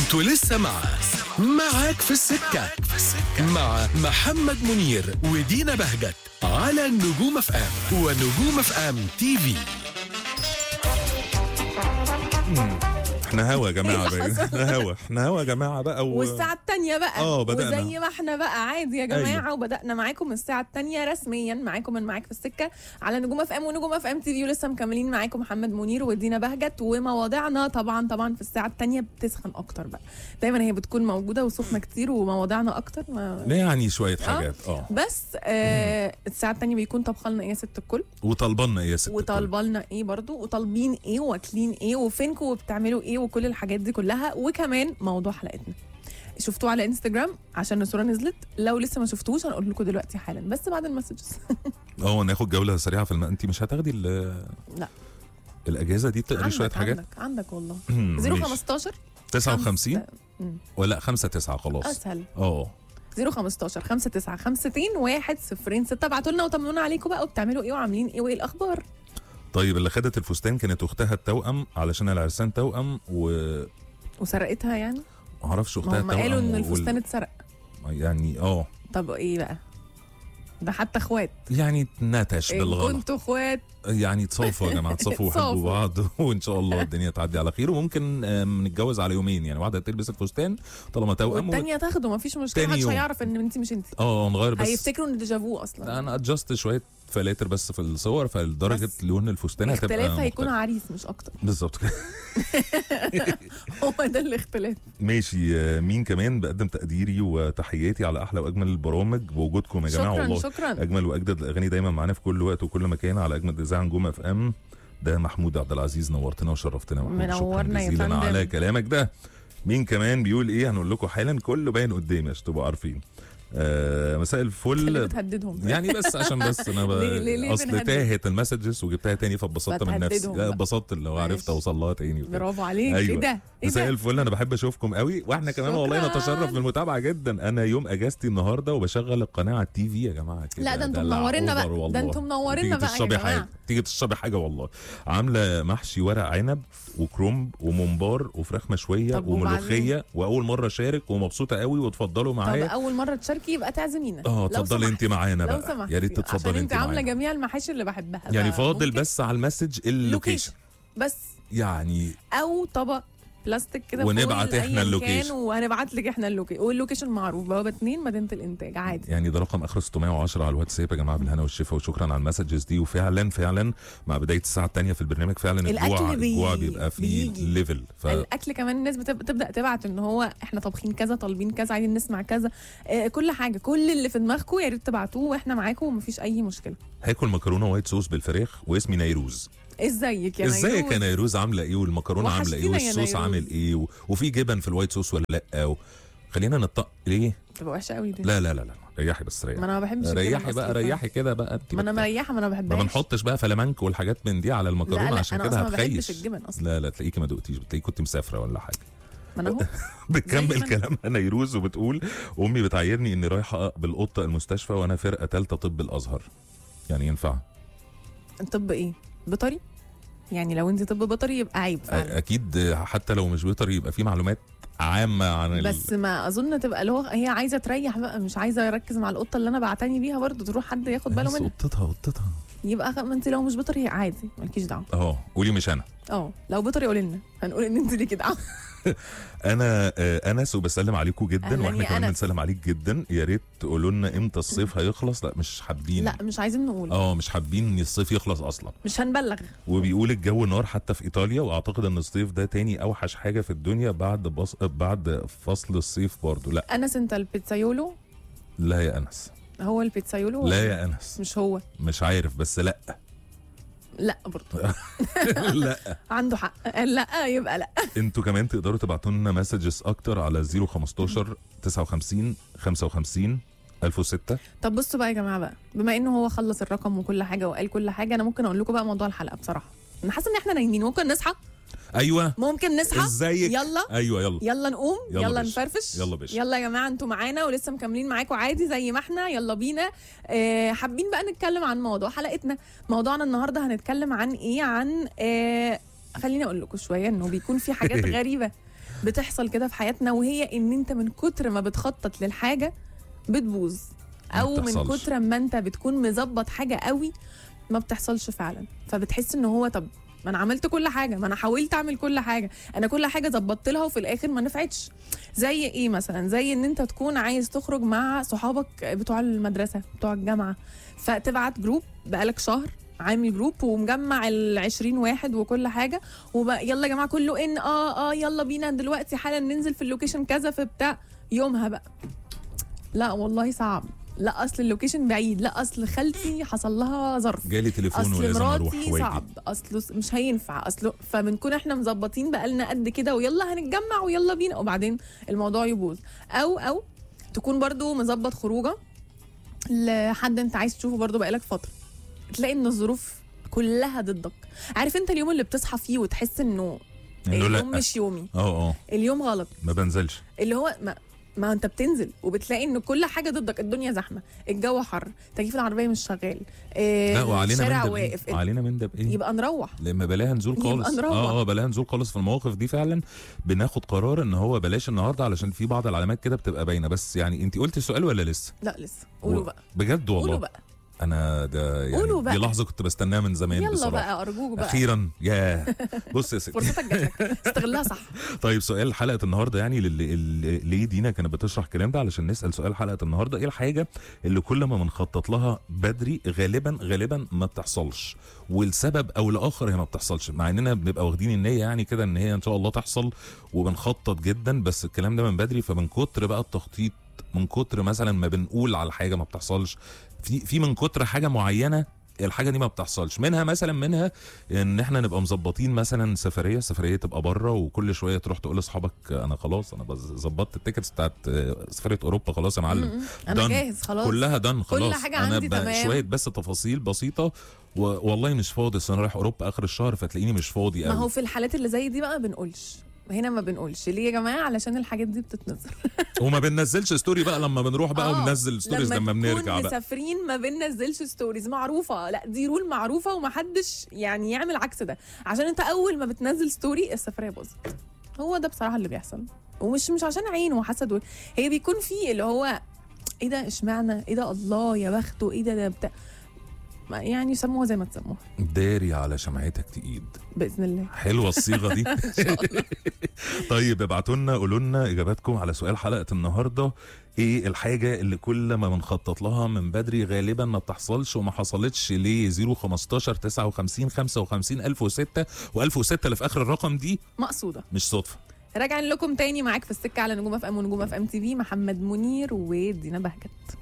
انتوا لسه معاك في السكة مع محمد منير ودينا بهجت على نجوم اف ام ونجوم اف ام تي في. احنا هوا يا جماعه احنا هوا يا جماعه بقى والساعة التانية بقى بدأنا. وزي ما احنا بقى عادي يا جماعة. وبدأنا معاكم الساعة التانية رسميا معاكم من معاك في السكة على نجوم اف ام ونجوم اف ام تي في، ولسه مكملين معاكم محمد منير ودينا بهجت. ومواضيعنا طبعا في الساعة التانية بتسخن اكتر بقى، دايما هي بتكون موجودة وسخنة كتير ومواضيعنا اكتر يعني شويه حاجات بس الساعة التانية بيكون طبخلنا ايه يا ست الكل، وطالبالنا ايه يا ست الكل، وطالبالنا ايه برضو، وطالبين ايه، واكلين ايه، وفينكم وبتعملوا ايه، وكل الحاجات دي كلها. وكمان موضوع حلقتنا شفتوه على انستجرام عشان الصوره نزلت، لو لسه ما شفتوش هنقول لكم دلوقتي حالا بس بعد المسجز. ناخد جوله سريعه في انت مش هتاخدي لا الاجازه دي تقري شويه حاجات عندك والله. 015 59 ولا 59 خلاص اسهل 015 59 52 106. ابعتوا لنا وطمنونا عليكم بقى وبتعملوا ايه وعاملين ايه وايه الاخبار. طيب اللي خدت الفستان كانت اختها التوأم علشان العرسان توأم وسرقتها يعني ما اعرفش اختها التوأم. قالوا ان الفستان اتسرق يعني طب ايه بقى ده حتى اخوات يعني نتش بالغلط، كنتوا اخوات يعني تصافوا يا جماعه، تصافوا وحبوا بعض وان شاء الله الدنيا تعدي على خير. وممكن نتجوز على يومين، يعني واحده تلبس الفستان طالما توأم والثانيه تاخده، ما فيش مشكله، محدش هيعرف ان انت مش انت. نغير بس هيفتكروا ان ديجافو اصلا. انا ادجست شويه فلاتر بس في الصور، فلدرجه لون الفستان هتبقى الاختلاف هيكون عريس مش اكتر. بالظبط كده. هو ده الاختلاف. ماشي. مين كمان بقدم تقديري وتحياتي على احلى واجمل البرامج بوجودكم يا جماعه، والله شكرا. اجمل واجدد الاغاني دايما معانا في كل وقت وكل مكان على اجمد اذاعه نجوم اف ام. ده محمود عبد العزيز، نورتنا وشرفتنا. منورنا يا فندم على كلامك ده. مين كمان بيقول ايه هنقول لكم حالا، كله باين قدامي عشان تبقوا عارفين. مساء الفل بتهددهم يعني بس عشان بس انا ليه اصل تاهت المسجز وجبتها تاني فاتبسطت من نفسي. لا اتبسطت اللي هو عرفت اوصل لها تاني. برافو عليك. أيوة. ايه مساء الفل، انا بحب اشوفكم قوي واحنا كمان والله نتشرف بالمتابعه جدا. انا يوم اجازتي النهارده وبشغل القناه على التي في يا جماعه كده. لا ده انتم منورينا بقى، ده انتم منورينا بقى يا جماعه. تيجي تشربي حاجه والله. عامله محشي ورق عنب وكرومب وممبار وفراخ مشويه وملوخيه، واول مره اشارك ومبسوطه قوي. واتفضلوا معايا. طب اول مره تشاركي يبقى تعزمينا. اتفضلي انت معانا بقى، يا ريت تتفضلي انت عامله جميع المحاشي اللي بحبها. يعني فاضل بس على المسج اللوكيشن بس يعني، او طبق بلاستيك كده ونبعت احنا اللوكيشن، وهنبعت لك احنا اللوكيشن. واللوكيشن معروف، بوابه 2 مدينه الانتاج عادي. يعني ده رقم اخر 610 على الواتساب يا جماعه. بالهنا والشفا وشكرا على المسجز دي. وفعلا مع بدايه الساعه الثانيه في البرنامج فعلا الجوع بيبقى في ليفل. الاكل كمان الناس تبدا تبعت ان هو احنا طابخين كذا، طالبين كذا، عايزين نسمع كذا. كل حاجه، كل اللي في دماغكم يا ريت تبعتوه واحنا معاكم ومفيش اي مشكله. هاكل مكرونه وايت صوص بالفراخ واسمي نيروز. ازيك يا نيروز؟ ازيك يا نيروز؟ عامله ايه؟ والمكرونه عامله ايه؟ والصوص عامل ايه؟ وفي جبن في الوايت صوص ولا لا؟ خلينا نطق ليه؟ تبقى وحشه قوي دي. لا ريحي بس ريحي. ما انا ما بحبش ريحي بقى، ريحي كده بقى انت. ما انا مريحه، ما انا بحبهاش. ما بنحطش بقى فلامنك والحاجات من دي على المكرونه. لا عشان كده هتخيش. انا ما بحبش الجبن اصلا. لا تلاقيكي ما دقتيش، بتلاقيكي كنت مسافره ولا حاجه. ما انا اهو بتكمل كلامها نيروز وبتقول امي بتعايرني اني رايحه بالقطه المستشفى وانا فرقه ثالثه طب الازهر. يعني ينفع؟ طب ايه؟ بيطري؟ يعني لو انت طب بيطري يبقى عيب فعلا. اكيد حتى لو مش بيطري يبقى في معلومات عامه عن بس ما اظن تبقى اللي هو هي عايزه تريح بقى، مش عايزه يركز مع القطه اللي انا بعتني بيها برضه، تروح حد ياخد باله منها. قطتها يبقى ما انت لو مش بيطري عادي مالكيش دعوه. قولي مش انا. لو بيطري قولي لنا، هنقول ان انت ليكي دعوه. انا انس وبسلم عليكم جدا، واحنا كمان بنسلم عليك جدا. يا ريت تقولوا لنا امتى الصيف هيخلص. لا مش حابين، لا مش عايزين نقول. مش حابين ان الصيف يخلص اصلا، مش هنبلغ. وبيقول الجو نار حتى في ايطاليا، واعتقد ان الصيف ده تاني اوحش حاجه في الدنيا بعد فصل الصيف برضو. لا انس انت البيتزايولو. لا يا انس، هو البيتزايولو. لا يا انس مش هو، مش عارف بس لا برضه. لا عنده حق. لا يبقى لا. انتوا كمان تقدروا تبعتوا لنا مسجز اكتر على 015 59 55 1006. طب بصوا بقى يا جماعه بقى، بما انه هو خلص الرقم وكل حاجه وقال كل حاجه، انا ممكن اقول لكم بقى موضوع الحلقه. بصراحه انا حاسه ان احنا نايمين، ممكن نصحى. ايوه ممكن نصحى. ازيك؟ يلا ايوه يلا نقوم، يلا نفرفش. يلا باشا، يلا يا جماعه انتوا معانا ولسه مكملين معاكم عادي زي ما احنا. يلا بينا. حابين بقى نتكلم عن موضوع حلقتنا. موضوعنا النهارده هنتكلم عن ايه؟ عن خليني اقول لكم شويه انه بيكون في حاجات غريبه بتحصل كده في حياتنا، وهي ان انت من كتر ما بتخطط للحاجه بتبوظ، او من كتر ما انت بتكون مظبط حاجه قوي ما بتحصلش فعلا. فبتحس ان هو طب ما انا عملت كل حاجه، ما انا حاولت اعمل كل حاجه، انا كل حاجه ظبطت لها وفي الاخر ما نفعتش. زي ايه مثلا؟ زي ان انت تكون عايز تخرج مع صحابك بتوع المدرسه بتوع الجامعه، فتبعت جروب بقالك شهر عامل جروب ومجمع 20 واحد وكل حاجه، وبقى يلا يا جماعه كله ان يلا بينا دلوقتي حالا ننزل في اللوكيشن كذا في بتاع. يومها بقى لا والله صعب، لا اصل اللوكيشن بعيد، لا اصل خالتي حصل لها ظرف، جالي تليفون اصل ولازم اروح مراتي صعب، اصله مش هينفع، اصله. فبنكون احنا مظبطين بقالنا قد كده ويلا هنتجمع ويلا بينا، وبعدين الموضوع يبوظ. او تكون برضو مظبط خروجه لحد انت عايز تشوفه برضو بقالك فتره، تلاقي ان الظروف كلها ضدك. عارف انت اليوم اللي بتصحى فيه وتحس انه اليوم مش يومي، اليوم غلط، ما بنزلش، اللي هو ما انت بتنزل وبتلاقي ان كل حاجه ضدك، الدنيا زحمه، الجو حر، تكييف العربيه مش شغال، الشارع واقف، وعلينا من ده بايه؟ يبقى نروح، لما بلاها نزول خالص. بلاها نزول خالص. في المواقف دي فعلا بناخد قرار ان هو بلاش النهارده، علشان في بعض العلامات كده بتبقى باينه. بس يعني انت قلتي السؤال ولا لسه؟ لا لسه. قولوا بقى بجد والله. قولوا بقى. انا ده يعني دي لحظه كنت بستناها من زمان. يلا بصراحه بقى ارجوك بقى اخيرا. يا بص يا ستي فرصتك جاتلك، استغلها صح. طيب سؤال حلقه النهارده، يعني ليه دينا كانت بتشرح الكلام ده، علشان نسال سؤال حلقه النهارده: ايه الحاجه اللي كل ما بنخطط لها بدري غالبا ما بتحصلش، والسبب او الاخر هي ما بتحصلش، مع اننا بنبقى واخدين النيه يعني كده ان هي ان شاء الله تحصل وبنخطط جدا، بس الكلام ده من بدري، فمن كتر بقى التخطيط، من كتر مثلا ما بنقول على حاجه ما بتحصلش، في من كتر حاجه معينه الحاجه دي ما بتحصلش. منها ان احنا نبقى مظبطين مثلا سفريه تبقى بره، وكل شويه تروح تقول لاصحابك انا خلاص انا ظبطت التيكتس بتاعت سفريه اوروبا خلاص يا معلم، انا جاهز خلاص، كلها دن خلاص، كل حاجه عندي تمام، شويه بس تفاصيل بسيطه والله مش فاضي، انا رايح اوروبا اخر الشهر فتلاقيني مش فاضي قوي. ما هو في الحالات اللي زي دي بقى ما بنقولش، هنا ما بنقولش ليه يا جماعه؟ علشان الحاجات دي بتتنظر وما بننزلش ستوري بقى لما بنروح بقى وبننزل ستوريز لما بنرجع بقى. مسافرين ما بننزلش ستوريز، معروفه، لا دي رول معروفه ومحدش يعني يعمل عكس ده، عشان انت اول ما بتنزل ستوري السفريه باظت. هو ده بصراحه اللي بيحصل، ومش عشان عين وحسد، هي بيكون في اللي هو ايه ده اشمعنى، ايه ده الله يا بخته، ايه ده بتاع، يعني سموها زي ما تسموها، داري على شمعتك تقيد باذن الله. حلوه الصيغه دي. ان شاء الله. طيب ابعتوا لنا، قولوا لنا اجاباتكم على سؤال حلقه النهارده: ايه الحاجه اللي كل ما بنخطط لها من بدري غالبا ما بتحصلش وما حصلتش؟ ليه 015 59 55 1006 و1006 اللي في اخر الرقم دي مقصوده مش صدفه. راجعين لكم تاني معاك في السكه على نجوم اف ام ونجوم اف ام تي في، محمد منير ودينا بهجت.